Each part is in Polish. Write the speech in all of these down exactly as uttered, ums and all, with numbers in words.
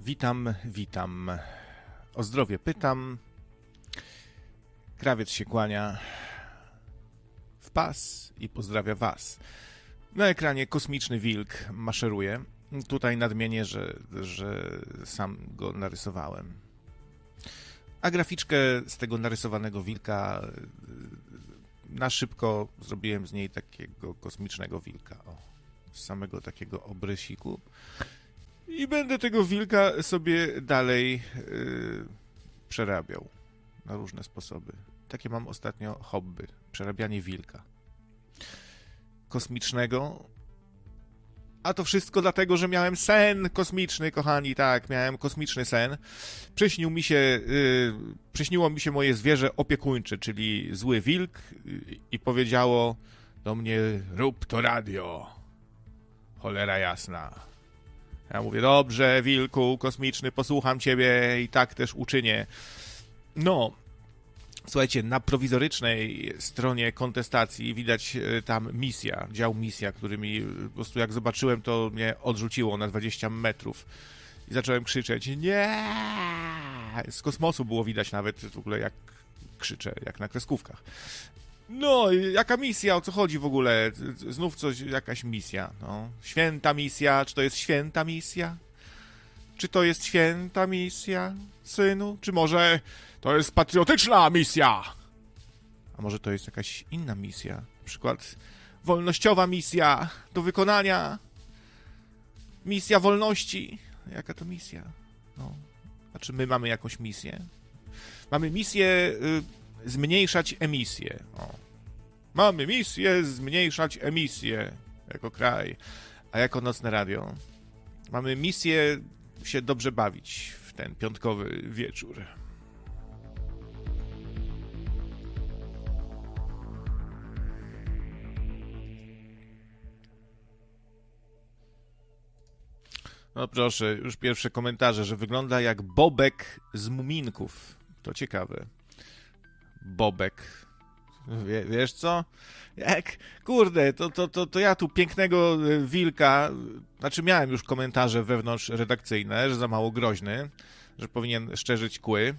Witam, witam. O zdrowie pytam. Krawiec się kłania w pas i pozdrawia was. Na ekranie kosmiczny wilk maszeruje. Tutaj nadmienię, że, że sam go narysowałem. A graficzkę z tego narysowanego wilka na szybko zrobiłem z niej takiego kosmicznego wilka. O, z samego takiego obrysiku. I będę tego wilka sobie dalej yy, przerabiał na różne sposoby. Takie mam ostatnio hobby. Przerabianie wilka. Kosmicznego. A to wszystko dlatego, że miałem sen kosmiczny, kochani. Tak, miałem kosmiczny sen. Przyśnił mi się, yy, przyśniło mi się moje zwierzę opiekuńcze, czyli zły wilk yy, i powiedziało do mnie: rób to radio. Cholera jasna. Ja mówię: dobrze, wilku kosmiczny, posłucham ciebie i tak też uczynię. No, słuchajcie, na prowizorycznej stronie kontestacji widać tam misja, dział misja, który mi po prostu jak zobaczyłem, to mnie odrzuciło na dwadzieścia metrów. I zacząłem krzyczeć: nie! Z kosmosu było widać nawet w ogóle, jak krzyczę, jak na kreskówkach. No, jaka misja? O co chodzi w ogóle? Znów coś, jakaś misja. No. Święta misja. Czy to jest święta misja? Czy to jest święta misja, synu? Czy może to jest patriotyczna misja? A może to jest jakaś inna misja? Na przykład wolnościowa misja do wykonania. Misja wolności. Jaka to misja? No. A czy my mamy jakąś misję? Mamy misję... Y zmniejszać emisję. O. Mamy misję zmniejszać emisję jako kraj, a jako nocne radio mamy misję się dobrze bawić w ten piątkowy wieczór. No proszę, już pierwsze komentarze, że wygląda jak Bobek z Muminków. To ciekawe. Bobek. Wie, wiesz co? Jak, kurde, to, to, to, to ja tu pięknego wilka, znaczy miałem już komentarze wewnątrz redakcyjne, że za mało groźny, że powinien szczerzyć kły.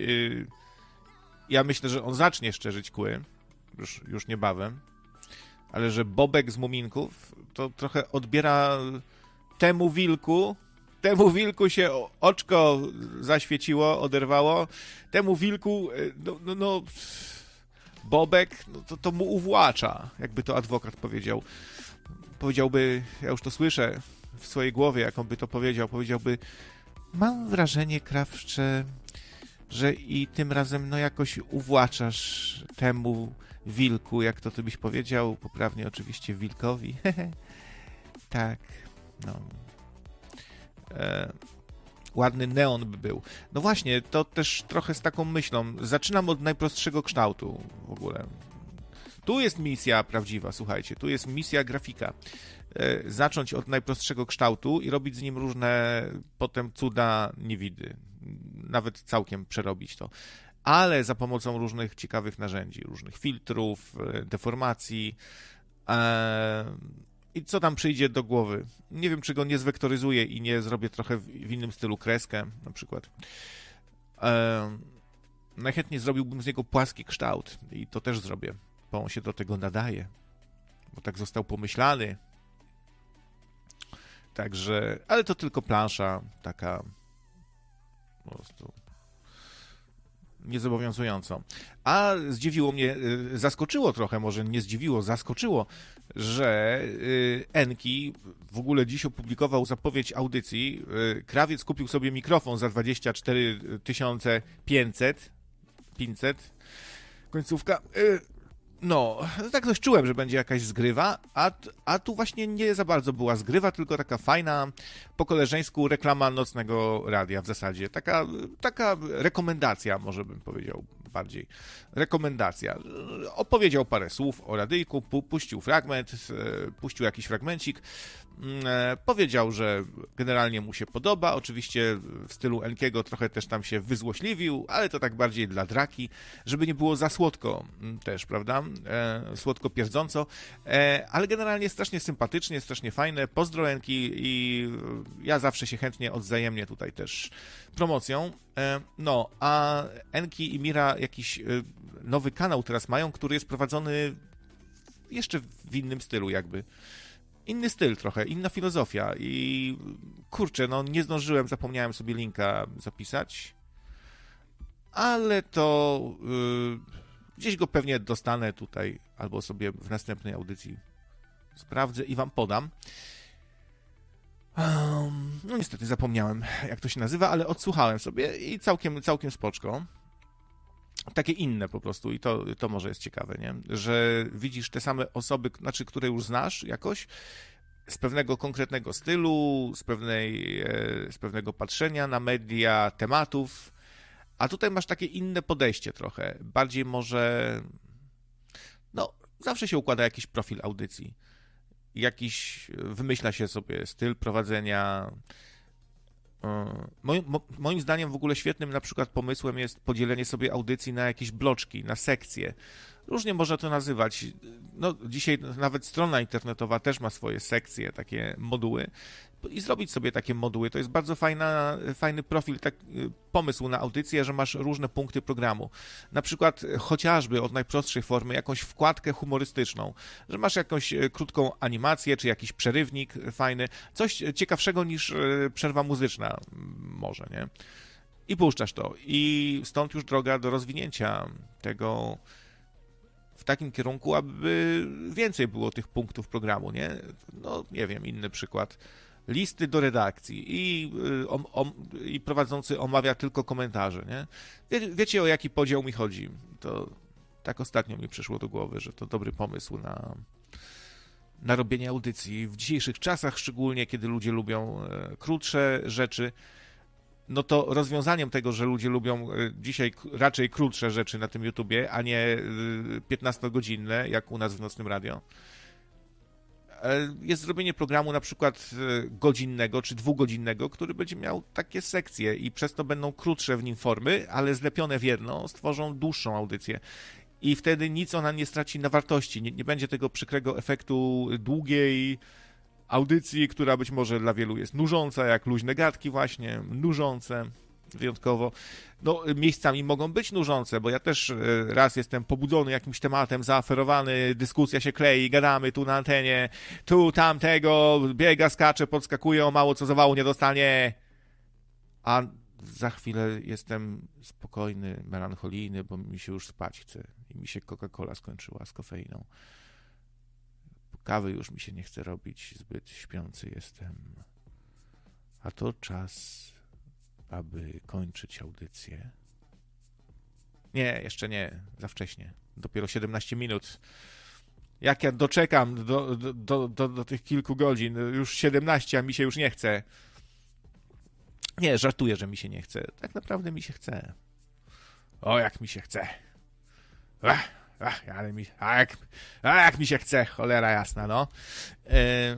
Ja myślę, że on zacznie szczerzyć kły, już, już niebawem, ale że Bobek z Muminków to trochę odbiera temu wilku, Temu wilku się oczko zaświeciło, oderwało. Temu wilku, no, no, no Bobek, no, to, to mu uwłacza, jakby to adwokat powiedział. Powiedziałby, ja już to słyszę w swojej głowie, jak on by to powiedział, powiedziałby: mam wrażenie, krawcze, że i tym razem no jakoś uwłaczasz temu wilku, jak to ty byś powiedział, poprawnie oczywiście wilkowi. Tak, no. E, ładny neon by był. No właśnie, to też trochę z taką myślą. Zaczynam od najprostszego kształtu w ogóle. Tu jest misja prawdziwa, słuchajcie, tu jest misja grafika. E, zacząć od najprostszego kształtu i robić z nim różne potem cuda niewidy. Nawet całkiem przerobić to. Ale za pomocą różnych ciekawych narzędzi, różnych filtrów, deformacji. E, I co tam przyjdzie do głowy? Nie wiem, czy go nie zwektoryzuję i nie zrobię trochę w innym stylu kreskę, na przykład. Ehm, najchętniej zrobiłbym z niego płaski kształt i to też zrobię, bo on się do tego nadaje, bo tak został pomyślany. Także, ale to tylko plansza taka po prostu niezobowiązującą. A zdziwiło mnie, zaskoczyło trochę, może nie zdziwiło, zaskoczyło, że Enki w ogóle dziś opublikował zapowiedź audycji. Krawiec kupił sobie mikrofon za dwadzieścia cztery tysiące pięćset. pięćset. Końcówka. No, tak coś czułem, że będzie jakaś zgrywa, a, a tu właśnie nie za bardzo była zgrywa, tylko taka fajna, po koleżeńsku reklama nocnego radia w zasadzie. Taka, taka rekomendacja, może bym powiedział bardziej. Rekomendacja. Opowiedział parę słów o radyjku, pu- puścił fragment, puścił jakiś fragmencik. E, powiedział, że generalnie mu się podoba, oczywiście w stylu Enkiego trochę też tam się wyzłośliwił, ale to tak bardziej dla draki, żeby nie było za słodko też, prawda, e, słodko pierdząco, e, ale generalnie strasznie sympatycznie, strasznie fajne, pozdro Enki i ja zawsze się chętnie odwzajemnię tutaj też promocją. E, no, a Enki i Mira jakiś e, nowy kanał teraz mają, który jest prowadzony jeszcze w innym stylu jakby. Inny styl trochę, inna filozofia i kurczę, no nie zdążyłem, zapomniałem sobie linka zapisać, ale to yy, gdzieś go pewnie dostanę tutaj, albo sobie w następnej audycji sprawdzę i wam podam. Um, no niestety zapomniałem, jak to się nazywa, ale odsłuchałem sobie i całkiem, całkiem spoczko. Takie inne po prostu i to, to może jest ciekawe, nie? Że widzisz te same osoby, znaczy, które już znasz jakoś, z pewnego konkretnego stylu, z, pewnej, z pewnego patrzenia na media, tematów, a tutaj masz takie inne podejście trochę, bardziej może, no, zawsze się układa jakiś profil audycji, jakiś, wymyśla się sobie styl prowadzenia. Moim, mo, moim zdaniem w ogóle świetnym na przykład pomysłem jest podzielenie sobie audycji na jakieś bloczki, na sekcje. Różnie można to nazywać. No, dzisiaj nawet strona internetowa też ma swoje sekcje, takie moduły. I zrobić sobie takie moduły. To jest bardzo fajna, fajny profil, tak, pomysł na audycję, że masz różne punkty programu. Na przykład chociażby od najprostszej formy jakąś wkładkę humorystyczną, że masz jakąś krótką animację, czy jakiś przerywnik fajny, coś ciekawszego niż przerwa muzyczna może, nie? I puszczasz to. I stąd już droga do rozwinięcia tego w takim kierunku, aby więcej było tych punktów programu, nie? No, nie wiem, inny przykład. Listy do redakcji i, om, om, i prowadzący omawia tylko komentarze, nie? Wie, wiecie, o jaki podział mi chodzi? To tak ostatnio mi przyszło do głowy, że to dobry pomysł na, na robienie audycji. W dzisiejszych czasach, szczególnie kiedy ludzie lubią e, krótsze rzeczy, no to rozwiązaniem tego, że ludzie lubią e, dzisiaj raczej krótsze rzeczy na tym YouTubie, a nie e, piętnastogodzinne, jak u nas w Nocnym Radio, jest zrobienie programu na przykład godzinnego czy dwugodzinnego, który będzie miał takie sekcje i przez to będą krótsze w nim formy, ale zlepione w jedno stworzą dłuższą audycję. I wtedy nic ona nie straci na wartości. Nie, nie będzie tego przykrego efektu długiej audycji, która być może dla wielu jest nużąca, jak luźne gadki właśnie, nużące wyjątkowo. No, miejscami mogą być nużące, bo ja też raz jestem pobudzony jakimś tematem, zaaferowany, dyskusja się klei, gadamy tu na antenie, tu tamtego, biega, skacze, podskakuje, o mało co zawału nie dostanie. A za chwilę jestem spokojny, melancholijny, bo mi się już spać chce i mi się Coca-Cola skończyła z kofeiną. Kawy już mi się nie chce robić, zbyt śpiący jestem. A to czas, aby kończyć audycję. Nie, jeszcze nie, za wcześnie. Dopiero siedemnaście minut. Jak ja doczekam do, do, do, do, do tych kilku godzin, już siedemnaście, a mi się już nie chce. Nie, żartuję, że mi się nie chce. Tak naprawdę mi się chce. O, jak mi się chce. Ach, ach, ale mi, a jak, a jak mi się chce, cholera jasna, no. E...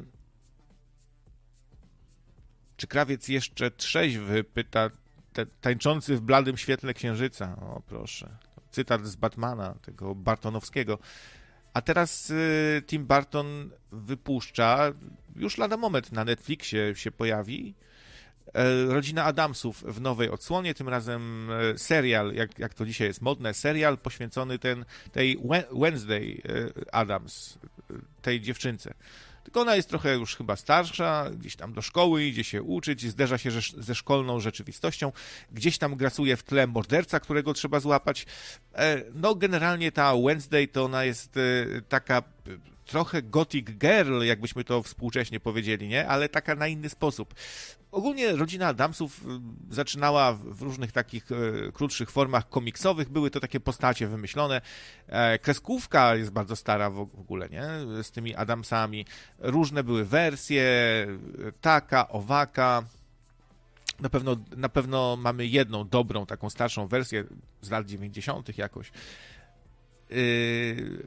Czy krawiec jeszcze trzeźwy? Pyta te, tańczący w bladym świetle księżyca. O, proszę. Cytat z Batmana, tego Bartonowskiego. A teraz y, Tim Burton wypuszcza, już lada moment na Netflixie się pojawi, e, Rodzina Adamsów w nowej odsłonie, tym razem e, serial, jak, jak to dzisiaj jest modne, serial poświęcony ten, tej Wednesday e, Addams, tej dziewczynce. Tylko ona jest trochę już chyba starsza, gdzieś tam do szkoły idzie się uczyć, zderza się ze szkolną rzeczywistością, gdzieś tam grasuje w tle morderca, którego trzeba złapać. No generalnie ta Wednesday to ona jest taka trochę gothic girl, jakbyśmy to współcześnie powiedzieli, nie? Ale taka na inny sposób. Ogólnie Rodzina Adamsów zaczynała w różnych takich e, krótszych formach komiksowych, były to takie postacie wymyślone. E, kreskówka jest bardzo stara w, w ogóle, nie? Z tymi Adamsami. Różne były wersje, taka, owaka. Na pewno, na pewno mamy jedną dobrą, taką starszą wersję z lat dziewięćdziesiątych jakoś. Yy,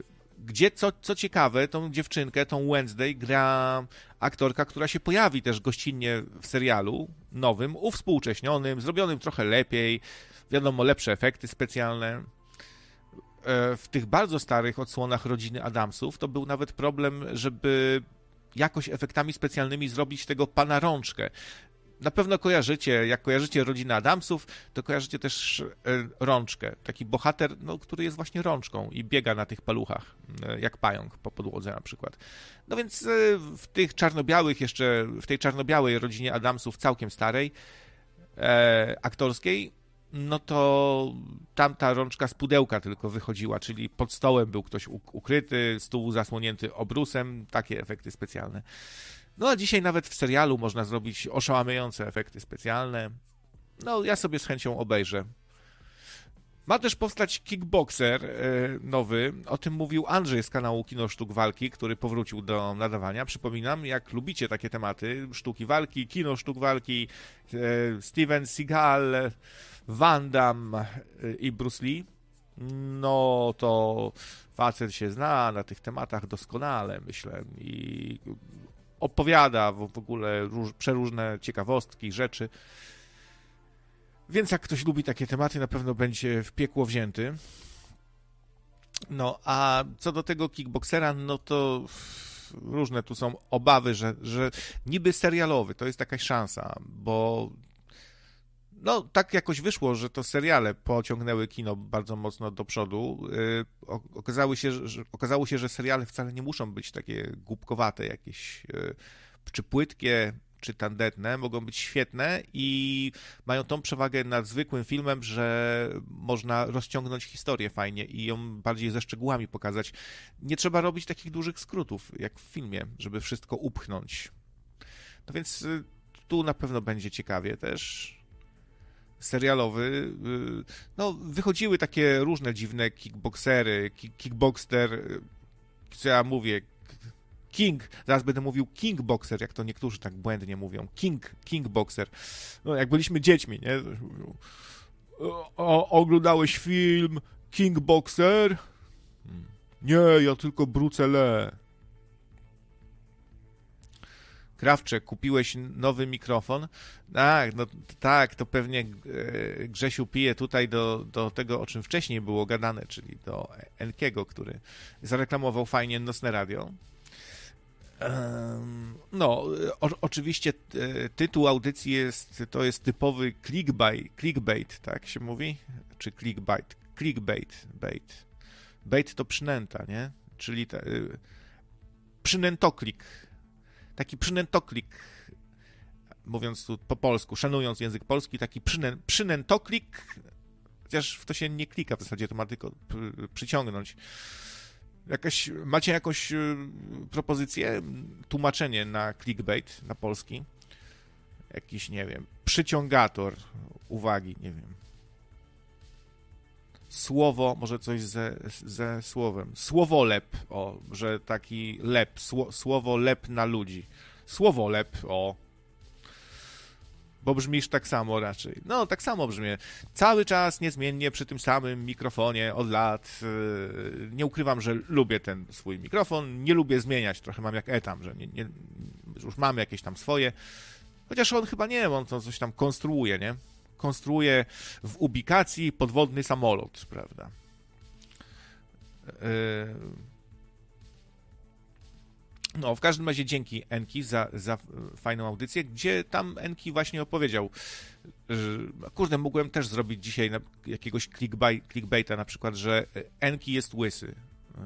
gdzie, co, co ciekawe, tą dziewczynkę, tą Wednesday gra aktorka, która się pojawi też gościnnie w serialu nowym, uwspółcześnionym, zrobionym trochę lepiej, wiadomo, lepsze efekty specjalne. W tych bardzo starych odsłonach Rodziny Addamsów to był nawet problem, żeby jakoś efektami specjalnymi zrobić tego pana Rączkę. Na pewno kojarzycie, jak kojarzycie Rodzinę Addamsów, to kojarzycie też Rączkę. Taki bohater, no, który jest właśnie rączką i biega na tych paluchach, jak pająk po podłodze na przykład. No więc w tych czarno-białych jeszcze, w tej czarno-białej Rodzinie Addamsów, całkiem starej, e, aktorskiej, no to tamta rączka z pudełka tylko wychodziła, czyli pod stołem był ktoś ukryty, stół zasłonięty obrusem, takie efekty specjalne. No a dzisiaj nawet w serialu można zrobić oszałamiające efekty specjalne. No ja sobie z chęcią obejrzę. Ma też powstać Kickboxer nowy, o tym mówił Andrzej z kanału Kino Sztuk Walki, który powrócił do nadawania. Przypominam, jak lubicie takie tematy, sztuki walki, kino sztuk walki, Steven Seagal, Van Damme i Bruce Lee, no to facet się zna na tych tematach doskonale, myślę, i opowiada w ogóle róż, przeróżne ciekawostki, rzeczy. Więc jak ktoś lubi takie tematy, na pewno będzie w piekło wzięty. No, a co do tego Kickboxera, no to różne tu są obawy, że, że niby serialowy, to jest jakaś szansa, bo no, tak jakoś wyszło, że to seriale pociągnęły kino bardzo mocno do przodu. Yy, okazało się, że, okazało się, że seriale wcale nie muszą być takie głupkowate jakieś, yy, czy płytkie, czy tandetne, mogą być świetne i mają tą przewagę nad zwykłym filmem, że można rozciągnąć historię fajnie i ją bardziej ze szczegółami pokazać. Nie trzeba robić takich dużych skrótów, jak w filmie, żeby wszystko upchnąć. No więc yy, tu na pewno będzie ciekawie też. Serialowy, no wychodziły takie różne dziwne kickboxery, kickboxer, co ja mówię, king, zaraz będę mówił kingboxer, jak to niektórzy tak błędnie mówią, king, kingboxer, no jak byliśmy dziećmi, nie, o, oglądałeś film Kingboxer? Nie, ja tylko Bruce Lee. Krawcze, kupiłeś nowy mikrofon? Tak, no tak, to pewnie Grzesiu pije tutaj do, do tego, o czym wcześniej było gadane, czyli do Enkiego, który zareklamował fajnie nocne radio. No, o, oczywiście tytuł audycji jest, to jest typowy clickbait, clickbait, tak się mówi? Czy clickbait? Clickbait, bait. Bait to przynęta, nie? Czyli ta, przynętoklik. Taki przynętoklik, mówiąc tu po polsku, szanując język polski, taki przynę, przynętoklik, chociaż w to się nie klika w zasadzie, to ma tylko przyciągnąć. Jakaś, macie jakąś propozycję, tłumaczenie na clickbait, na polski? Jakiś, nie wiem, przyciągator uwagi, nie wiem. Słowo, może coś ze, ze słowem. Słowolep, o, że taki lep, sło, słowo lep na ludzi. Słowolep, o. Bo brzmisz tak samo raczej. No, tak samo brzmię. Cały czas niezmiennie przy tym samym mikrofonie od lat. Yy, nie ukrywam, że lubię ten swój mikrofon. Nie lubię zmieniać. Trochę mam jak Etam, że nie, nie, już mam jakieś tam swoje. Chociaż on chyba nie, on to coś tam konstruuje, nie? Konstruuje w ubikacji podwodny samolot, prawda? No, w każdym razie dzięki Enki za, za fajną audycję, gdzie tam Enki właśnie opowiedział, że, kurde, mogłem też zrobić dzisiaj jakiegoś clickbait, clickbaita na przykład, że Enki jest łysy.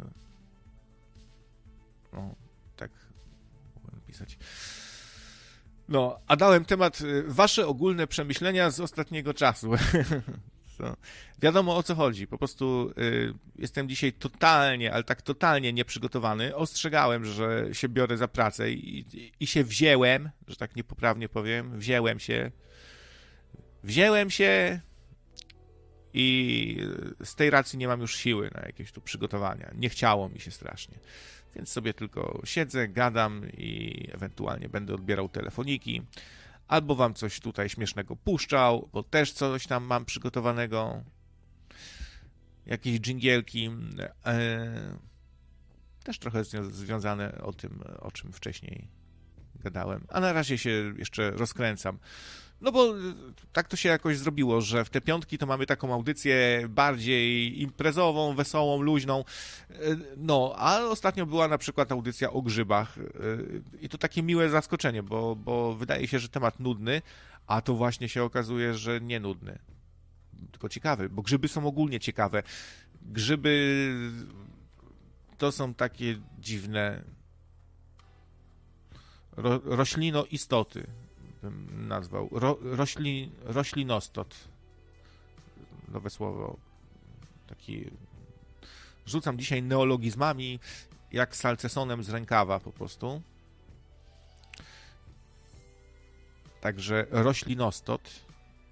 No, tak mogłem pisać. No, a dałem temat wasze ogólne przemyślenia z ostatniego czasu. So, wiadomo, o co chodzi. Po prostu y, jestem dzisiaj totalnie, ale tak totalnie nieprzygotowany. Ostrzegałem, że się biorę za pracę i, i, i się wzięłem, że tak niepoprawnie powiem, wzięłem się. Wzięłem się i z tej racji nie mam już siły na jakieś tu przygotowania. Nie chciało mi się strasznie. Więc sobie tylko siedzę, gadam i ewentualnie będę odbierał telefoniki. Albo wam coś tutaj śmiesznego puszczał, bo też coś tam mam przygotowanego. Jakieś dżingielki. Też trochę zwią- związane o tym, o czym wcześniej gadałem. A na razie się jeszcze rozkręcam. No bo tak to się jakoś zrobiło, że w te piątki to mamy taką audycję bardziej imprezową, wesołą, luźną. No, a ostatnio była na przykład audycja o grzybach i to takie miłe zaskoczenie, bo, bo wydaje się, że temat nudny, a to właśnie się okazuje, że nie nudny, tylko ciekawy, bo grzyby są ogólnie ciekawe. Grzyby to są takie dziwne ro, roślinoistoty, bym nazwał. Ro, rośli, roślinostot. Nowe słowo. Taki... Rzucam dzisiaj neologizmami, jak salcesonem z rękawa po prostu. Także roślinostot.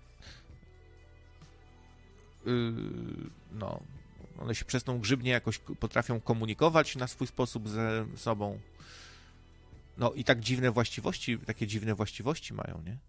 Yy, no... One się przez tą grzybnię jakoś potrafią komunikować na swój sposób ze sobą. No i tak dziwne właściwości, takie dziwne właściwości mają, nie?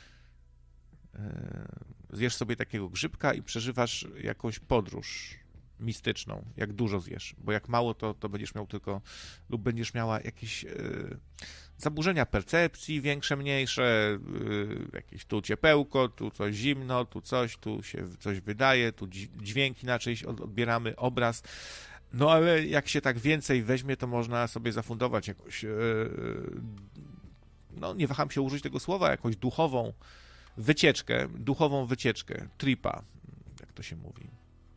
Zjesz sobie takiego grzybka i przeżywasz jakąś podróż mistyczną, jak dużo zjesz, bo jak mało, to, to będziesz miał tylko, lub będziesz miała jakieś yy, zaburzenia percepcji, większe, mniejsze, yy, jakieś tu ciepełko, tu coś zimno, tu coś, tu się coś wydaje, tu dźwięk inaczej odbieramy, obraz. No ale jak się tak więcej weźmie, to można sobie zafundować jakąś, yy, no nie waham się użyć tego słowa, jakąś duchową wycieczkę, duchową wycieczkę, tripa, jak to się mówi.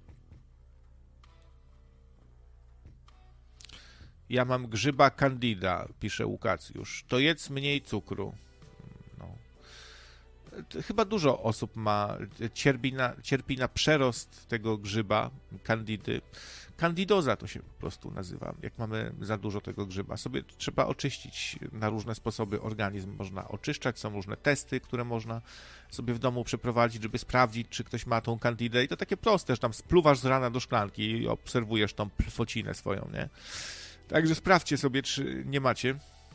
Ja mam grzyba candida, pisze Łukacjusz. To jedz mniej cukru. No. Chyba dużo osób ma, cierpi na, cierpi na przerost tego grzyba, candidy. Candidoza to się po prostu nazywa, jak mamy za dużo tego grzyba. Sobie trzeba oczyścić na różne sposoby organizm. Można oczyszczać, są różne testy, które można sobie w domu przeprowadzić, żeby sprawdzić, czy ktoś ma tą candidę. I to takie proste, że tam spluwasz z rana do szklanki i obserwujesz tą plwocinę swoją, nie? Także sprawdźcie sobie, czy nie macie.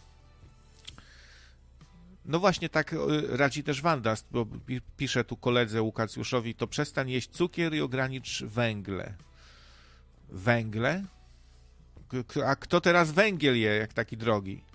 No właśnie tak radzi też Wanda, bo pisze tu koledze Łukacjuszowi, to przestań jeść cukier i ogranicz węgle. Węgle? A kto teraz węgiel je, jak taki drogi?